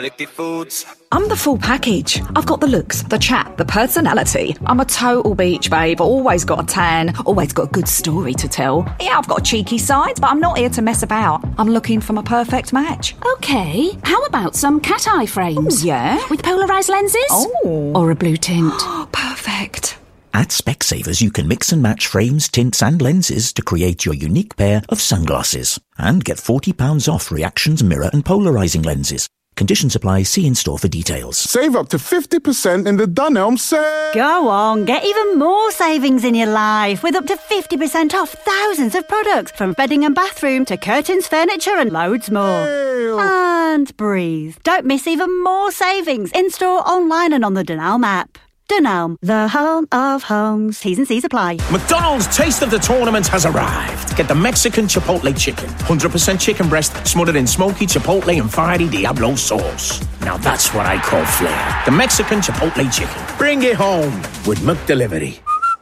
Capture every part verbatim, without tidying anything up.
quality foods. I'm the full package. I've got the looks, the chat, the personality. I'm a total beach babe, always got a tan, always got a good story to tell. Yeah, I've got a cheeky side, but I'm not here to mess about. I'm looking for my perfect match. Okay, how about some cat eye frames? Ooh, yeah? With polarised lenses? Oh. Or a blue tint? Perfect. At Specsavers, you can mix and match frames, tints and lenses to create your unique pair of sunglasses. And get forty pounds off Reactions mirror and polarising lenses. Conditions apply. See in-store for details. Save up to fifty percent in the Dunelm sale. Go on, get even more savings in your life with up to fifty percent off thousands of products from bedding and bathroom to curtains, furniture and loads more. Ew. And breathe. Don't miss even more savings in-store, online and on the Dunelm app. Dunelm, the home of homes. T's and C's apply. McDonald's Taste of the Tournament has arrived. Get the Mexican Chipotle Chicken. one hundred percent chicken breast smothered in smoky Chipotle and Fiery Diablo sauce. Now that's what I call flair. The Mexican Chipotle Chicken. Bring it home with McDelivery.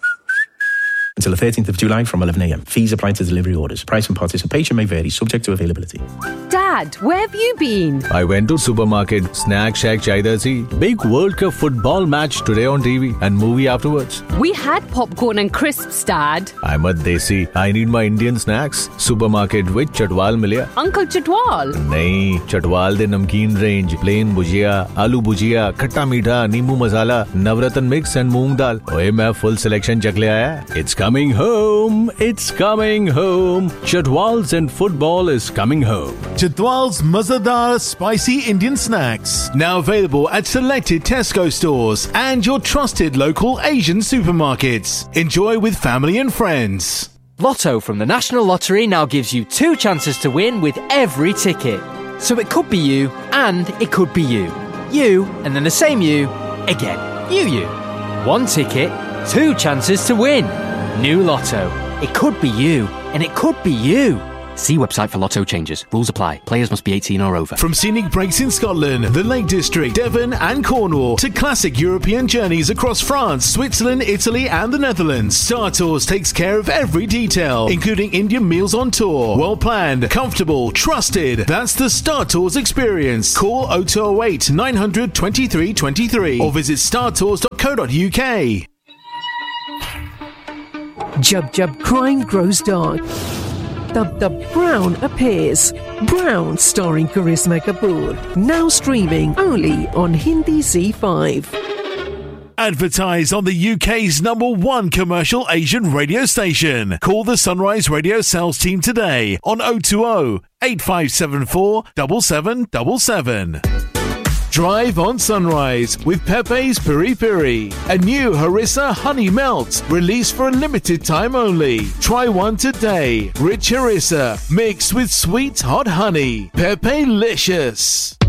Until the thirteenth of July from eleven a.m. Fees apply to delivery orders. Price and participation may vary, subject to availability. Dad, where have you been? I went to supermarket. Snack shack chahiye thi. Big World Cup football match today on T V and movie afterwards. We had popcorn and crisps, Dad. I'm a desi. I need my Indian snacks. Supermarket with Chatwal milya. Uncle Chatwal? Nahi, Chatwal de namkeen range. Plain bhujia, aloo bhujia, khatta meetha, nimbu masala, navratan mix and moong dal. Oye, main full selection chak le aaya. It's coming home. It's coming home. Chatwal's and football is coming home. Chatwal's Mazadar Spicy Indian Snacks. Now available at selected Tesco stores and your trusted local Asian supermarkets. Enjoy with family and friends. Lotto from the National Lottery now gives you two chances to win with every ticket. So it could be you and it could be you. You and then the same you again. You, you. One ticket, two chances to win. New Lotto. It could be you and it could be you. See website for Lotto changes. Rules apply. Players must be eighteen or over. From scenic breaks in Scotland, the Lake District, Devon and Cornwall to classic European journeys across France, Switzerland, Italy and the Netherlands, Star Tours takes care of every detail, including Indian meals on tour. Well planned, comfortable, trusted. That's the Star Tours experience. Call oh two oh eight, nine hundred, twenty-three twenty-three or visit star tours dot co dot u k. Jub Jub crime grows dark. Dub Dub Brown appears. Brown starring Karisma Kapoor. Now streaming only on Hindi Z five. Advertise on the U K's number one commercial Asian radio station. Call the Sunrise Radio sales team today on oh two oh, eight five seven four, seven seven seven seven. Drive on Sunrise with Pepe's Piri Piri. A new harissa honey melt released for a limited time only. Try one today. Rich harissa mixed with sweet hot honey. Pepe-licious.